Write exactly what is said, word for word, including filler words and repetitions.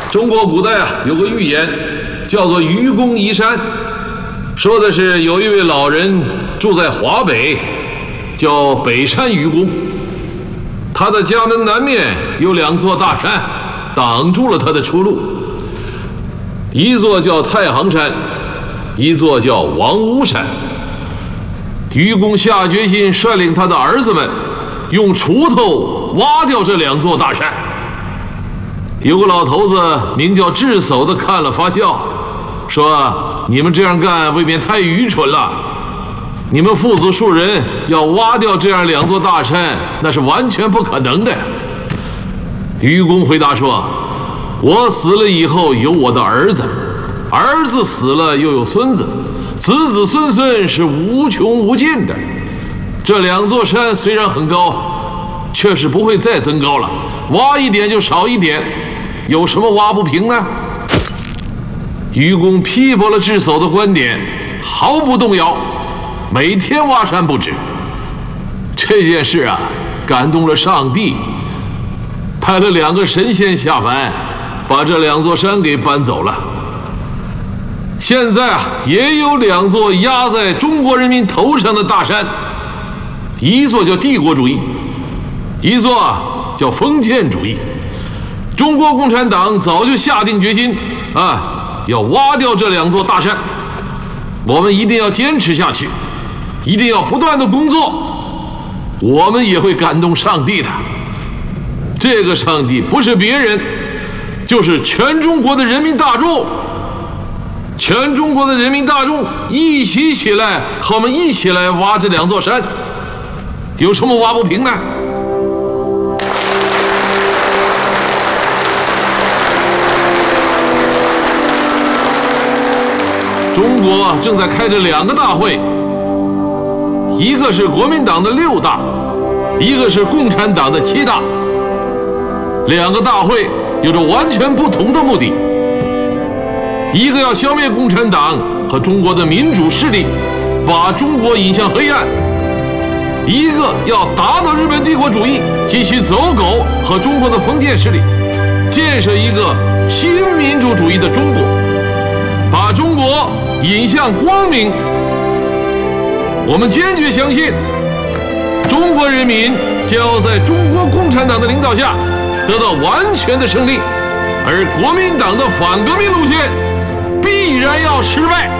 中国古代啊有个寓言，叫做愚公移山，说的是有一位老人住在华北，叫北山愚公。他的家门南面有两座大山，挡住了他的出路，一座叫太行山，一座叫王屋山。愚公下决心率领他的儿子们用锄头挖掉这两座大山。有个老头子名叫智叟的看了发笑，说：你们这样干未免太愚蠢了，你们父子数人要挖掉这样两座大山，那是完全不可能的。愚公回答说：我死了以后有我的儿子，儿子死了又有孙子，子子孙孙是无穷无尽的。这两座山虽然很高，却是不会再增高了，挖一点就少一点，有什么挖不平呢？愚公批驳了智叟的观点，毫不动摇，每天挖山不止。这件事啊，感动了上帝，派了两个神仙下凡，把这两座山给搬走了。现在啊，也有两座压在中国人民头上的大山，一座叫帝国主义，一座啊叫封建主义。中国共产党早就下定决心啊，要挖掉这两座大山。我们一定要坚持下去，一定要不断的工作，我们也会感动上帝的。这个上帝不是别人，就是全中国的人民大众。全中国的人民大众一起起来，和我们一起来挖这两座山，有什么挖不平呢？中国正在开着两个大会，一个是国民党的六大，一个是共产党的七大。两个大会有着完全不同的目的，一个要消灭共产党和中国的民主势力，把中国引向黑暗；一个要打倒日本帝国主义及其走狗和中国的封建势力，建设一个新民主主义的中国，把中国引向光明。我们坚决相信，中国人民将要在中国共产党的领导下得到完全的胜利，而国民党的反革命路线必然要失败。